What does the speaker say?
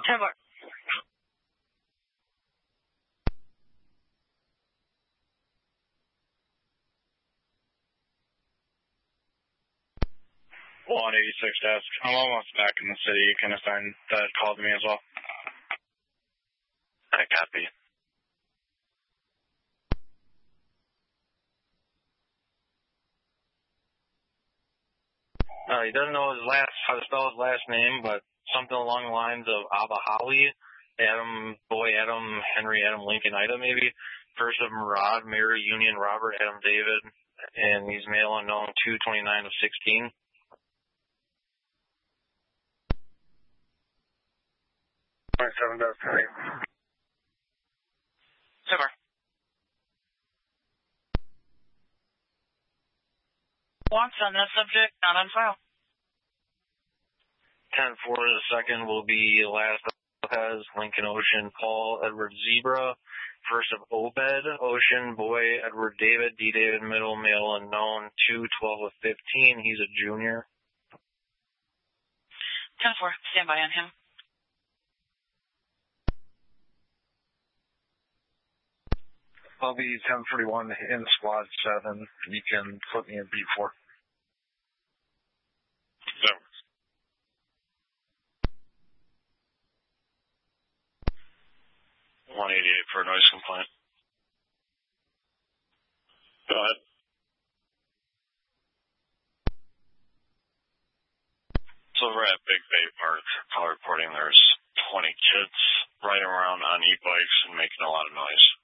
10-4. One 86 desk. I'm almost back in the city. You can assign that call to me as well. I copy. He doesn't know how to spell his last name, but something along the lines of Abahawi, Adam, Boy, Adam, Henry, Adam, Lincoln, Ida, maybe. First of Murad, Mary, Union, Robert, Adam, David, and he's male unknown, 229 of 16. 27 does 3. 10-4. Wants on that subject, not on file. 10-4, the second will be Last Lopez, Lincoln Ocean, Paul, Edward Zebra. First of Obed, Ocean, Boy, Edward David, D. David, middle, male unknown, 212 of 15. He's a junior. 10-4, stand by on him. I'll be 1041 in squad 7. You can put me in B4. 188 for a noise complaint. Go ahead. So over at Big Bay Park, call reporting there's 20 kids riding around on e-bikes and making a lot of noise.